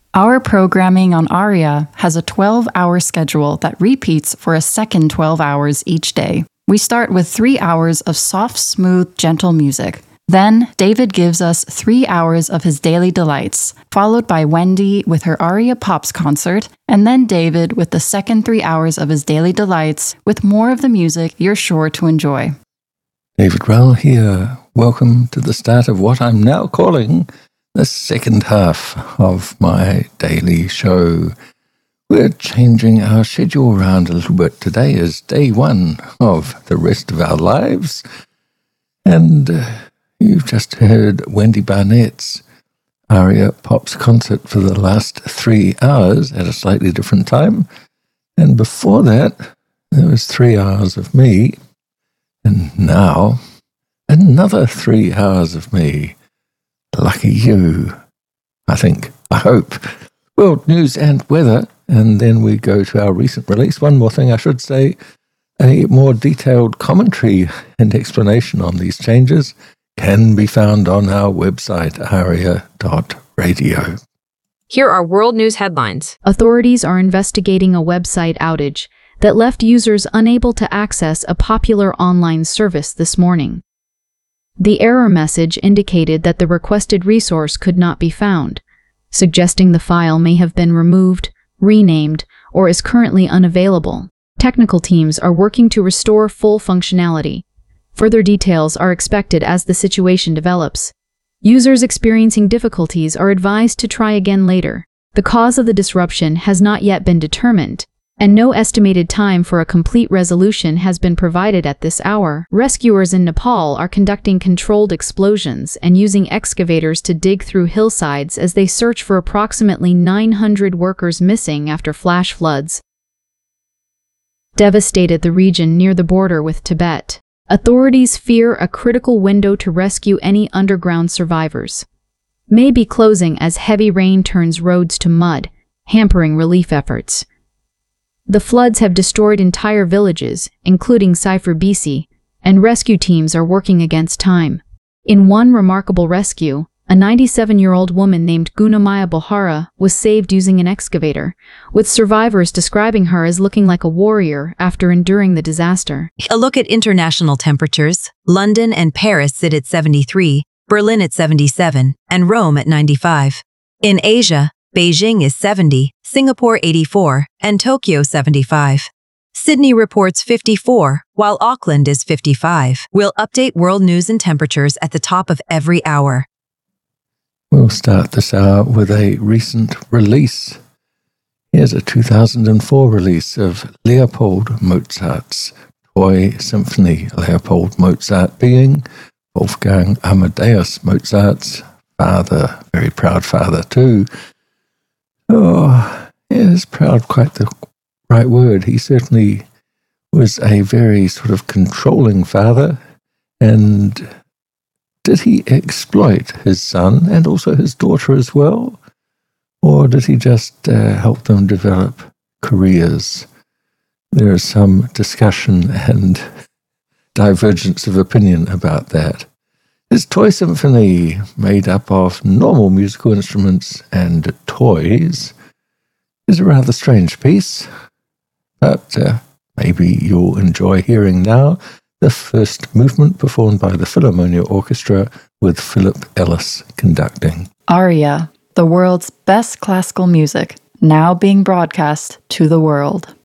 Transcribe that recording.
Our programming on ARIA has a 12-hour schedule that repeats for a second 12 hours each day. We start with 3 hours of soft, smooth, gentle music. Then, David gives us 3 hours of his daily delights, followed by Wendy with her Aria Pops concert, and then David with the second 3 hours of his daily delights, with more of the music you're sure to enjoy. David Rowell here. Welcome to the start of what I'm now calling the second half of my daily show. We're changing our schedule around a little bit. Today is day one of the rest of our lives, and you've just heard Wendy Barnett's Aria Pops concert for the last 3 hours at a slightly different time. And before that, there was 3 hours of me. And now, another 3 hours of me. Lucky you, I think, I hope. World news and weather. And then we go to our recent release. One more thing I should say, a more detailed commentary and explanation on these changes can be found on our website, aria.radio. Here are world news headlines. Authorities are investigating a website outage that left users unable to access a popular online service this morning. The error message indicated that the requested resource could not be found, suggesting the file may have been removed, renamed, or is currently unavailable. Technical teams are working to restore full functionality. Further details are expected as the situation develops. Users experiencing difficulties are advised to try again later. The cause of the disruption has not yet been determined, and no estimated time for a complete resolution has been provided at this hour. Rescuers in Nepal are conducting controlled explosions and using excavators to dig through hillsides as they search for approximately 900 workers missing after flash floods devastated the region near the border with Tibet. Authorities fear a critical window to rescue any underground survivors may be closing as heavy rain turns roads to mud, hampering relief efforts. The floods have destroyed entire villages, including Saifur BC, and rescue teams are working against time. In one remarkable rescue, a 97-year-old woman named Gunamaya Bohara was saved using an excavator, with survivors describing her as looking like a warrior after enduring the disaster. A look at international temperatures. London and Paris sit at 73, Berlin at 77, and Rome at 95. In Asia, Beijing is 70, Singapore 84, and Tokyo 75. Sydney reports 54, while Auckland is 55. We'll update world news and temperatures at the top of every hour. We'll start this hour with a recent release. Here's a 2004 release of Leopold Mozart's Toy Symphony. Leopold Mozart being Wolfgang Amadeus Mozart's father, very proud father too. Oh, yes, proud, quite the right word. He certainly was a very sort of controlling father. And did he exploit his son and also his daughter as well? Or did he just help them develop careers? There is some discussion and divergence of opinion about that. His Toy Symphony, made up of normal musical instruments and toys, is a rather strange piece, but maybe you'll enjoy hearing now the first movement performed by the Philharmonia Orchestra with Philip Ellis conducting. Aria, the world's best classical music, now being broadcast to the world.